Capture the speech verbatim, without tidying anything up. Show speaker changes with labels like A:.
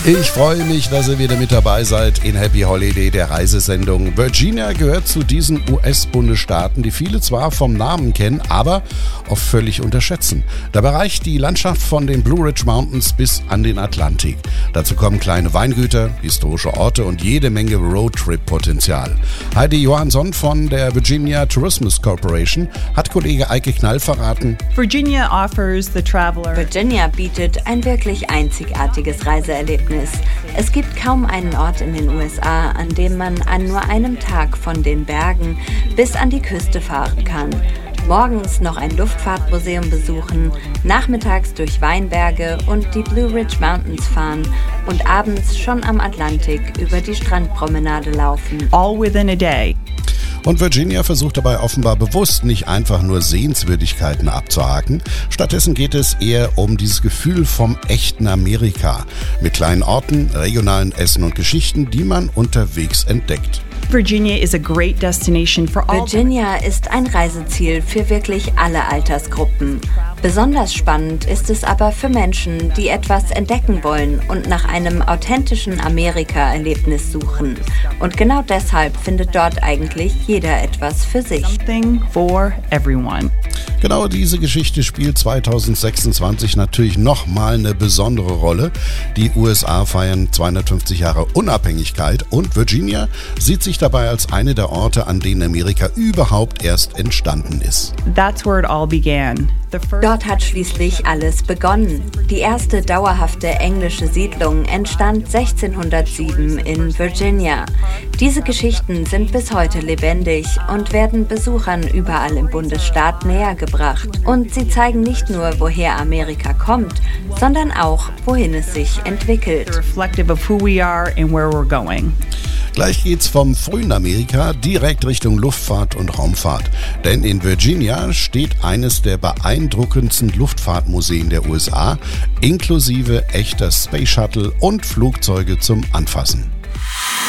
A: Ich freue mich, dass ihr wieder mit dabei seid in Happy Holiday, der Reisesendung. Virginia gehört zu diesen U S-Bundesstaaten, die viele zwar vom Namen kennen, aber oft völlig unterschätzen. Dabei reicht die Landschaft von den Blue Ridge Mountains bis an den Atlantik. Dazu kommen kleine Weingüter, historische Orte und jede Menge Roadtrip-Potenzial. Heidi Johansson von der Virginia Tourism Corporation hat Kollege Eike Knall verraten.
B: Virginia offers the traveler.
C: Virginia bietet ein wirklich einzigartiges Reiseerlebnis. Es gibt kaum einen Ort in den U S A, an dem man an nur einem Tag von den Bergen bis an die Küste fahren kann. Morgens noch ein Luftfahrtmuseum besuchen, nachmittags durch Weinberge und die Blue Ridge Mountains fahren und abends schon am Atlantik über die Strandpromenade laufen.
B: All within a day.
A: Und Virginia versucht dabei offenbar bewusst nicht einfach nur Sehenswürdigkeiten abzuhaken. Stattdessen geht es eher um dieses Gefühl vom echten Amerika. Mit kleinen Orten, regionalen Essen und Geschichten, die man unterwegs entdeckt.
B: Virginia is a great destination for all.
C: Virginia ist ein Reiseziel für wirklich alle Altersgruppen. Besonders spannend ist es aber für Menschen, die etwas entdecken wollen und nach einem authentischen Amerika-Erlebnis suchen. Und genau deshalb findet dort eigentlich jeder etwas für sich.
B: Something for everyone.
A: Genau diese Geschichte spielt zwanzig sechsundzwanzig natürlich nochmal eine besondere Rolle. Die U S A feiern zweihundertfünfzig Jahre Unabhängigkeit und Virginia sieht sich dabei als eine der Orte, an denen Amerika überhaupt erst entstanden ist.
B: That's where it all began. The first
C: Dort hat schließlich alles begonnen. Die erste dauerhafte englische Siedlung entstand sechzehnhundertsieben in Virginia. Diese Geschichten sind bis heute lebendig und werden Besuchern überall im Bundesstaat näher gebracht. Und sie zeigen nicht nur, woher Amerika kommt, sondern auch, wohin es sich entwickelt.
B: reflective of who we are and where we're going.
A: Gleich geht's vom frühen Amerika direkt Richtung Luftfahrt und Raumfahrt. Denn in Virginia steht eines der beeindruckendsten Luftfahrtmuseen der U S A, inklusive echter Space Shuttle und Flugzeuge zum Anfassen.